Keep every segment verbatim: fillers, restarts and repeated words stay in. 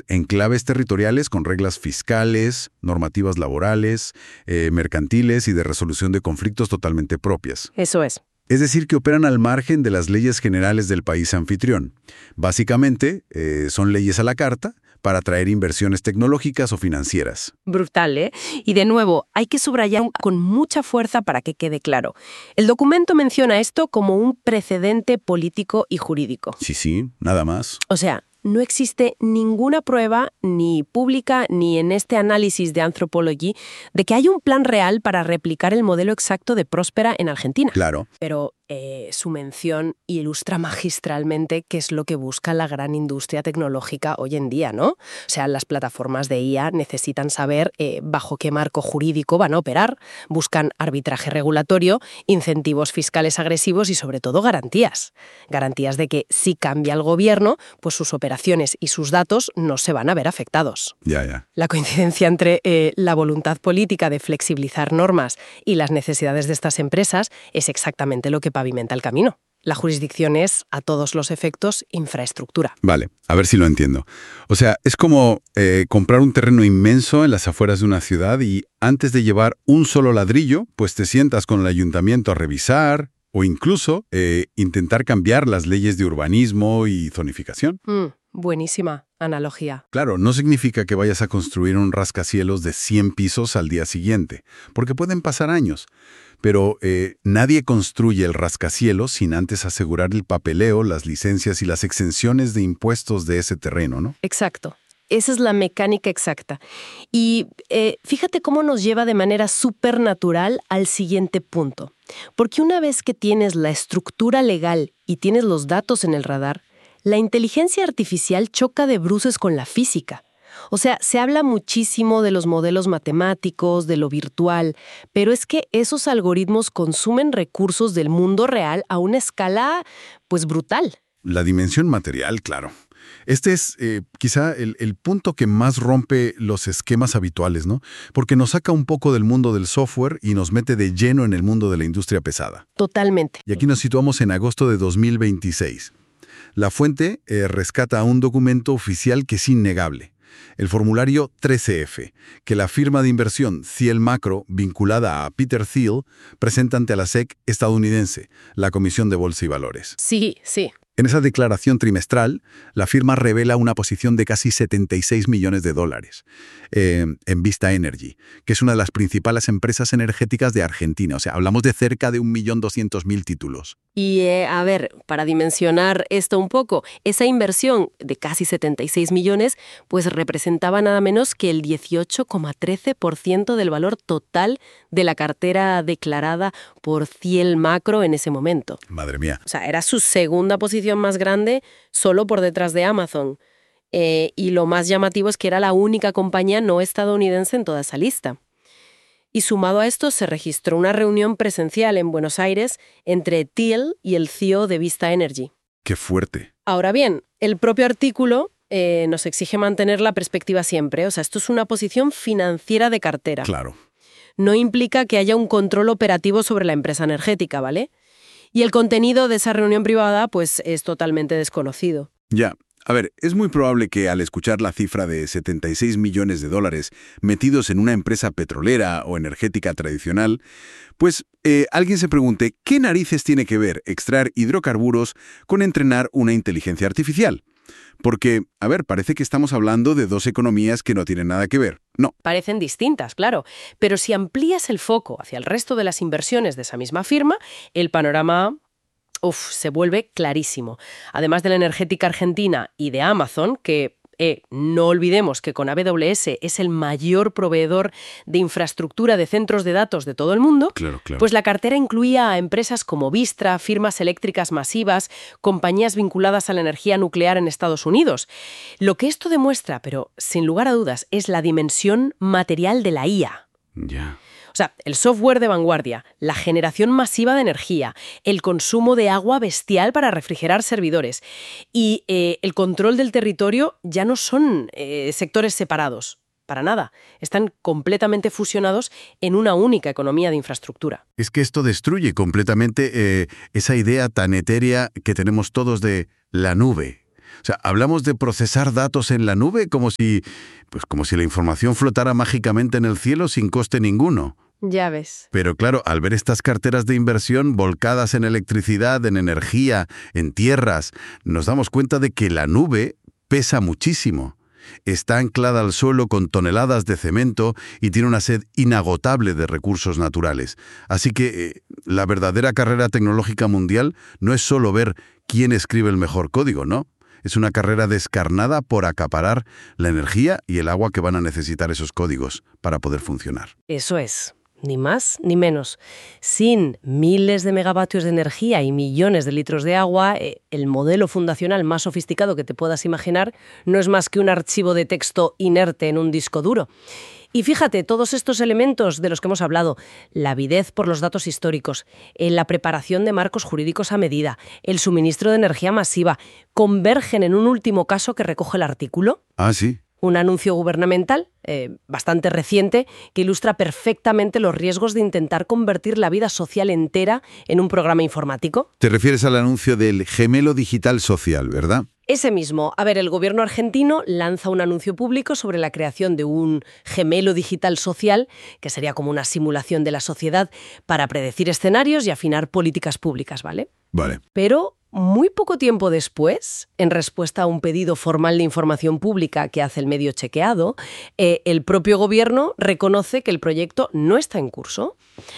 enclaves territoriales con reglas fiscales, normativas laborales, eh, mercantiles y de resolución de conflictos totalmente propias. Eso es. Es decir, que operan al margen de las leyes generales del país anfitrión. Básicamente, eh, son leyes a la carta para atraer inversiones tecnológicas o financieras. Brutal, ¿eh? Y de nuevo, hay que subrayar con mucha fuerza para que quede claro. El documento menciona esto como un precedente político y jurídico. Sí, sí, nada más. O sea, no existe ninguna prueba, ni pública, ni en este análisis de Anthropology, de que hay un plan real para replicar el modelo exacto de Próspera en Argentina. Claro. Pero eh, su mención ilustra magistralmente qué es lo que busca la gran industria tecnológica hoy en día, ¿no? O sea, las plataformas de I A necesitan saber eh, bajo qué marco jurídico van a operar, buscan arbitraje regulatorio, incentivos fiscales agresivos y, sobre todo, garantías. Garantías de que si cambia el gobierno, pues sus operaciones y sus datos no se van a ver afectados. Ya, ya. La coincidencia entre eh, la voluntad política de flexibilizar normas y las necesidades de estas empresas es exactamente lo que pavimenta el camino. La jurisdicción es, a todos los efectos, infraestructura. Vale, a ver si lo entiendo. O sea, es como eh, comprar un terreno inmenso en las afueras de una ciudad y antes de llevar un solo ladrillo, pues te sientas con el ayuntamiento a revisar o incluso eh, intentar cambiar las leyes de urbanismo y zonificación. Mm, buenísima analogía. Claro, no significa que vayas a construir un rascacielos de cien pisos al día siguiente, porque pueden pasar años. Pero eh, nadie construye el rascacielos sin antes asegurar el papeleo, las licencias y las exenciones de impuestos de ese terreno, ¿no? Exacto. Esa es la mecánica exacta. Y eh, fíjate cómo nos lleva de manera supernatural al siguiente punto. Porque una vez que tienes la estructura legal y tienes los datos en el radar, la inteligencia artificial choca de bruces con la física. O sea, se habla muchísimo de los modelos matemáticos, de lo virtual, pero es que esos algoritmos consumen recursos del mundo real a una escala, pues, brutal. La dimensión material, claro. Este es eh, quizá el, el punto que más rompe los esquemas habituales, ¿no? Porque nos saca un poco del mundo del software y nos mete de lleno en el mundo de la industria pesada. Totalmente. Y aquí nos situamos en agosto de dos mil veintiséis. La fuente eh, rescata un documento oficial que es innegable. El formulario trece F, que la firma de inversión Thiel Macro, vinculada a Peter Thiel, presenta ante la S E C estadounidense, la Comisión de Bolsa y Valores. Sí, sí. En esa declaración trimestral, la firma revela una posición de casi setenta y seis millones de dólares eh, en Vista Energy, que es una de las principales empresas energéticas de Argentina. O sea, hablamos de cerca de un millón doscientos mil títulos. Y, eh, a ver, para dimensionar esto un poco, esa inversión de casi setenta y seis millones, pues representaba nada menos que el dieciocho coma trece por ciento del valor total de la cartera declarada por Thiel Macro en ese momento. Madre mía. O sea, era su segunda posición más grande, solo por detrás de Amazon. Eh, y lo más llamativo es que era la única compañía no estadounidense en toda esa lista. Y sumado a esto, se registró una reunión presencial en Buenos Aires entre Thiel y el C E O de Vista Energy. ¡Qué fuerte! Ahora bien, el propio artículo eh, nos exige mantener la perspectiva siempre. O sea, esto es una posición financiera de cartera. Claro. No implica que haya un control operativo sobre la empresa energética, ¿vale? Y el contenido de esa reunión privada, pues, es totalmente desconocido. Ya. A ver, es muy probable que al escuchar la cifra de setenta y seis millones de dólares metidos en una empresa petrolera o energética tradicional, pues eh, alguien se pregunte qué narices tiene que ver extraer hidrocarburos con entrenar una inteligencia artificial. Porque, a ver, parece que estamos hablando de dos economías que no tienen nada que ver. No. Parecen distintas, claro, pero si amplías el foco hacia el resto de las inversiones de esa misma firma, el panorama uf, se vuelve clarísimo. Además de la energética argentina y de Amazon, que eh, no olvidemos que con A W S es el mayor proveedor de infraestructura de centros de datos de todo el mundo, Claro, claro. pues la cartera incluía a empresas como Vistra, firmas eléctricas masivas, compañías vinculadas a la energía nuclear en Estados Unidos. Lo que esto demuestra, pero sin lugar a dudas, es la dimensión material de la I A. Ya. O sea, el software de vanguardia, la generación masiva de energía, el consumo de agua bestial para refrigerar servidores y eh, el control del territorio ya no son eh, sectores separados, para nada. Están completamente fusionados en una única economía de infraestructura. Es que esto destruye completamente eh, esa idea tan etérea que tenemos todos de la nube. O sea, hablamos de procesar datos en la nube como si, pues como si la información flotara mágicamente en el cielo sin coste ninguno. Ya ves. Pero claro, al ver estas carteras de inversión volcadas en electricidad, en energía, en tierras, nos damos cuenta de que la nube pesa muchísimo. Está anclada al suelo con toneladas de cemento y tiene una sed inagotable de recursos naturales. Así que eh, la verdadera carrera tecnológica mundial no es solo ver quién escribe el mejor código, ¿no? Es una carrera descarnada por acaparar la energía y el agua que van a necesitar esos códigos para poder funcionar. Eso es. Ni más ni menos. Sin miles de megavatios de energía y millones de litros de agua, eh, el modelo fundacional más sofisticado que te puedas imaginar no es más que un archivo de texto inerte en un disco duro. Y fíjate, todos estos elementos de los que hemos hablado, la avidez por los datos históricos, eh, la preparación de marcos jurídicos a medida, el suministro de energía masiva, convergen en un último caso que recoge el artículo. Ah, sí. Un anuncio gubernamental, eh, bastante reciente, que ilustra perfectamente los riesgos de intentar convertir la vida social entera en un programa informático. Te refieres al anuncio del gemelo digital social, ¿verdad? Ese mismo. A ver, el gobierno argentino lanza un anuncio público sobre la creación de un gemelo digital social, que sería como una simulación de la sociedad para predecir escenarios y afinar políticas públicas, ¿vale? Vale. Pero muy poco tiempo después, en respuesta a un pedido formal de información pública que hace el medio chequeado, eh, el propio gobierno reconoce que el proyecto no está en curso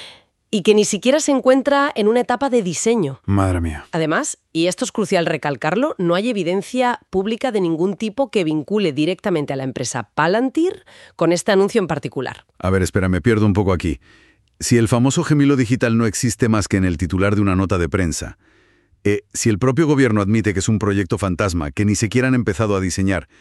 y que ni siquiera se encuentra en una etapa de diseño. Madre mía. Además, y esto es crucial recalcarlo, no hay evidencia pública de ningún tipo que vincule directamente a la empresa Palantir con este anuncio en particular. A ver, espera, me pierdo un poco aquí. Si el famoso gemelo digital no existe más que en el titular de una nota de prensa, eh, si el propio gobierno admite que es un proyecto fantasma que ni siquiera han empezado a diseñar,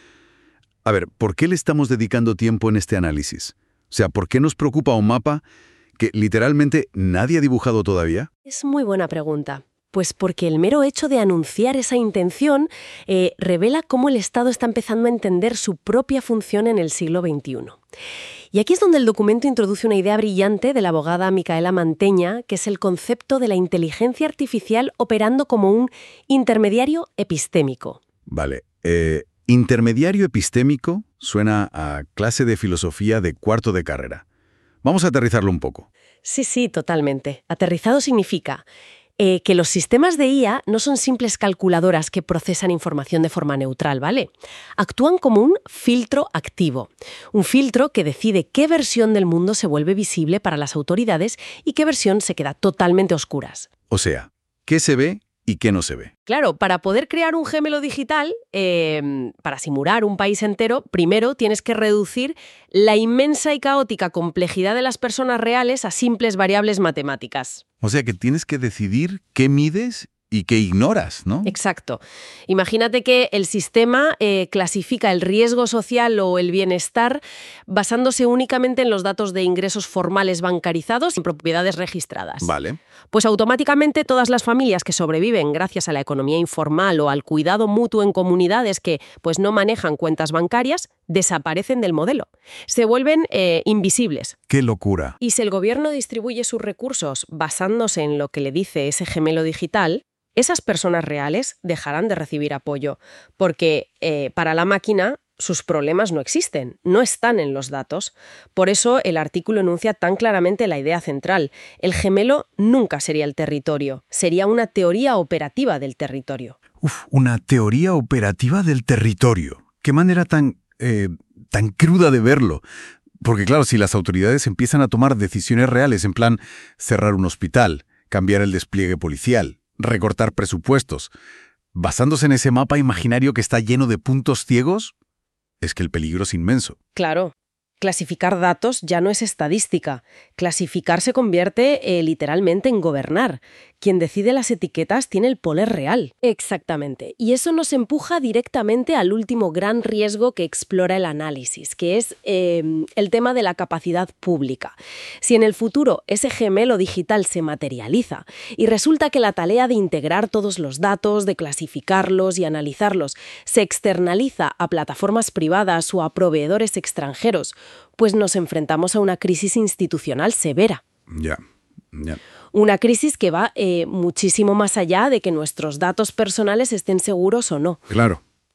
a ver, ¿por qué le estamos dedicando tiempo en este análisis? O sea, ¿por qué nos preocupa un mapa que literalmente nadie ha dibujado todavía? Es muy buena pregunta. Pues porque el mero hecho de anunciar esa intención eh, revela cómo el Estado está empezando a entender su propia función en el siglo veintiuno. Y aquí es donde el documento introduce una idea brillante de la abogada Micaela Manteña, que es el concepto de la inteligencia artificial operando como un intermediario epistémico. Vale, eh, intermediario epistémico suena a clase de filosofía de cuarto de carrera. Vamos a aterrizarlo un poco. Sí, sí, totalmente. Aterrizado significa eh, que los sistemas de I A no son simples calculadoras que procesan información de forma neutral, ¿vale? Actúan como un filtro activo. Un filtro que decide qué versión del mundo se vuelve visible para las autoridades y qué versión se queda totalmente a oscuras. O sea, ¿qué se ve y qué no se ve? Claro, para poder crear un gemelo digital, eh, para simular un país entero, primero tienes que reducir la inmensa y caótica complejidad de las personas reales a simples variables matemáticas. O sea que tienes que decidir qué mides y qué ignoras, ¿no? Exacto. Imagínate que el sistema eh, clasifica el riesgo social o el bienestar basándose únicamente en los datos de ingresos formales bancarizados y propiedades registradas. Vale. Pues automáticamente todas las familias que sobreviven gracias a la economía informal o al cuidado mutuo en comunidades que pues, no manejan cuentas bancarias desaparecen del modelo. Se vuelven eh, invisibles. ¡Qué locura! Y si el gobierno distribuye sus recursos basándose en lo que le dice ese gemelo digital, esas personas reales dejarán de recibir apoyo, porque eh, para la máquina sus problemas no existen, no están en los datos. Por eso el artículo enuncia tan claramente la idea central. El gemelo nunca sería el territorio, sería una teoría operativa del territorio. Uf, una teoría operativa del territorio. Qué manera tan, eh, tan cruda de verlo. Porque claro, si las autoridades empiezan a tomar decisiones reales, en plan cerrar un hospital, cambiar el despliegue policial, recortar presupuestos, basándose en ese mapa imaginario que está lleno de puntos ciegos, es que el peligro es inmenso. Claro. Clasificar datos ya no es estadística. Clasificar se convierte eh, literalmente en gobernar. Quien decide las etiquetas tiene el poder real. Exactamente. Y eso nos empuja directamente al último gran riesgo que explora el análisis, que es eh, el tema de la capacidad pública. Si en el futuro ese gemelo digital se materializa y resulta que la tarea de integrar todos los datos, de clasificarlos y analizarlos, se externaliza a plataformas privadas o a proveedores extranjeros, pues nos enfrentamos a una crisis institucional severa. Ya, ya. Una crisis que va eh, muchísimo más allá de que nuestros datos personales estén seguros o no. Claro.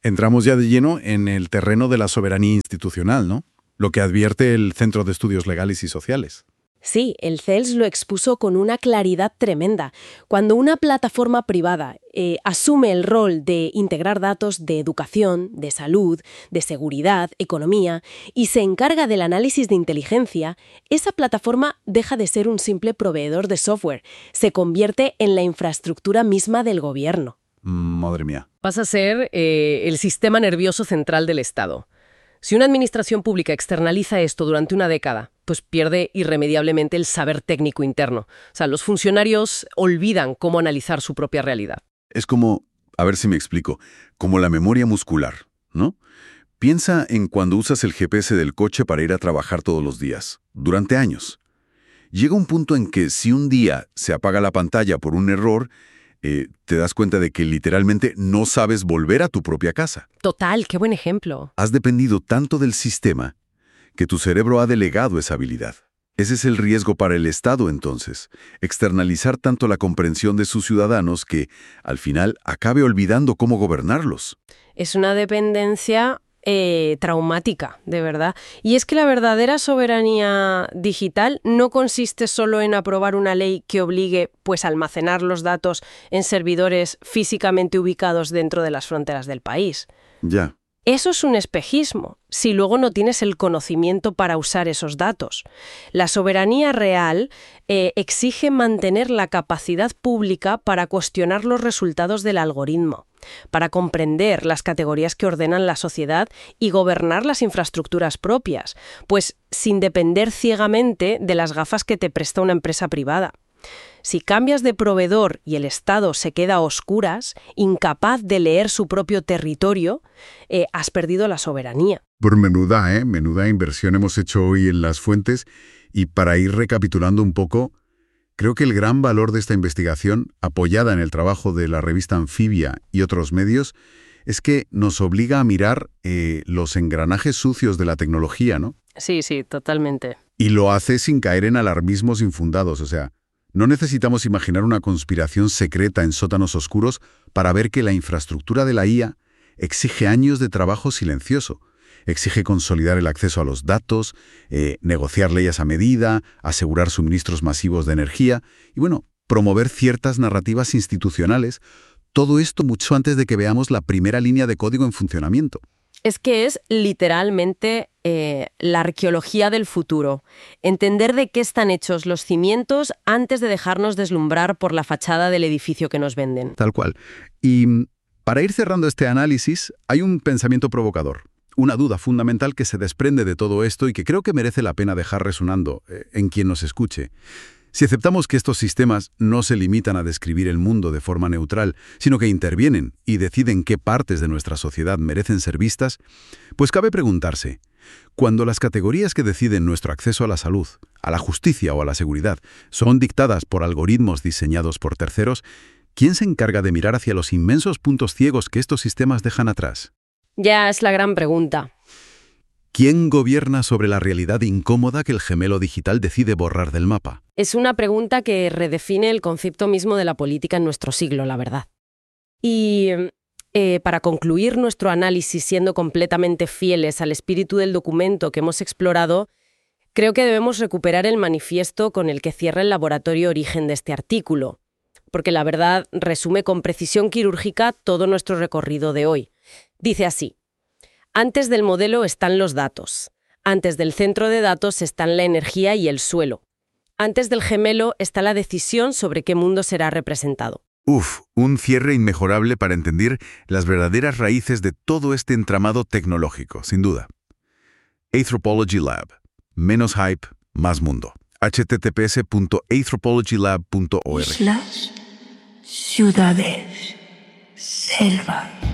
Entramos ya de lleno en el terreno de la soberanía institucional, ¿no? Lo que advierte el Centro de Estudios Legales y Sociales. Sí, el C E L S lo expuso con una claridad tremenda. Cuando una plataforma privada eh, asume el rol de integrar datos de educación, de salud, de seguridad, economía, y se encarga del análisis de inteligencia, esa plataforma deja de ser un simple proveedor de software, se convierte en la infraestructura misma del gobierno. Madre mía. Pasa a ser eh, el sistema nervioso central del Estado. Si una administración pública externaliza esto durante una década, pues pierde irremediablemente el saber técnico interno. O sea, los funcionarios olvidan cómo analizar su propia realidad. Es como, a ver si me explico, como la memoria muscular, ¿no? Piensa en cuando usas el G P S del coche para ir a trabajar todos los días, durante años. Llega un punto en que si un día se apaga la pantalla por un error, eh, te das cuenta de que literalmente no sabes volver a tu propia casa. Total, qué buen ejemplo. Has dependido tanto del sistema que tu cerebro ha delegado esa habilidad. Ese es el riesgo para el Estado, entonces, externalizar tanto la comprensión de sus ciudadanos que, al final, acabe olvidando cómo gobernarlos. Es una dependencia eh, traumática, de verdad. Y es que la verdadera soberanía digital no consiste solo en aprobar una ley que obligue, pues, a almacenar los datos en servidores físicamente ubicados dentro de las fronteras del país. Ya. Eso es un espejismo, si luego no tienes el conocimiento para usar esos datos. La soberanía real eh, exige mantener la capacidad pública para cuestionar los resultados del algoritmo, para comprender las categorías que ordenan la sociedad y gobernar las infraestructuras propias, pues sin depender ciegamente de las gafas que te presta una empresa privada. Si cambias de proveedor y el Estado se queda a oscuras, incapaz de leer su propio territorio, eh, has perdido la soberanía. Por menuda, ¿eh? Menuda inversión hemos hecho hoy en las fuentes. Y para ir recapitulando un poco, creo que el gran valor de esta investigación, apoyada en el trabajo de la revista Anfibia y otros medios, es que nos obliga a mirar eh, los engranajes sucios de la tecnología, ¿no? Sí, sí, totalmente. Y lo hace sin caer en alarmismos infundados, o sea, no necesitamos imaginar una conspiración secreta en sótanos oscuros para ver que la infraestructura de la I A exige años de trabajo silencioso. Exige consolidar el acceso a los datos, eh, negociar leyes a medida, asegurar suministros masivos de energía y, bueno, promover ciertas narrativas institucionales. Todo esto mucho antes de que veamos la primera línea de código en funcionamiento. Es que es literalmente eh, la arqueología del futuro. Entender de qué están hechos los cimientos antes de dejarnos deslumbrar por la fachada del edificio que nos venden. Tal cual. Y para ir cerrando este análisis, hay un pensamiento provocador, una duda fundamental que se desprende de todo esto y que creo que merece la pena dejar resonando eh, en quien nos escuche. Si aceptamos que estos sistemas no se limitan a describir el mundo de forma neutral, sino que intervienen y deciden qué partes de nuestra sociedad merecen ser vistas, pues cabe preguntarse, cuando las categorías que deciden nuestro acceso a la salud, a la justicia o a la seguridad son dictadas por algoritmos diseñados por terceros, ¿quién se encarga de mirar hacia los inmensos puntos ciegos que estos sistemas dejan atrás? Ya es la gran pregunta. ¿Quién gobierna sobre la realidad incómoda que el gemelo digital decide borrar del mapa? Es una pregunta que redefine el concepto mismo de la política en nuestro siglo, la verdad. Y eh, para concluir nuestro análisis siendo completamente fieles al espíritu del documento que hemos explorado, creo que debemos recuperar el manifiesto con el que cierra el laboratorio origen de este artículo, porque la verdad resume con precisión quirúrgica todo nuestro recorrido de hoy. Dice así: antes del modelo están los datos. Antes del centro de datos están la energía y el suelo. Antes del gemelo está la decisión sobre qué mundo será representado. Uf, un cierre inmejorable para entender las verdaderas raíces de todo este entramado tecnológico, sin duda. Anthropology Lab. Menos hype, más mundo. h t t p s punto anthropology lab punto org. Islas, ciudades, selva.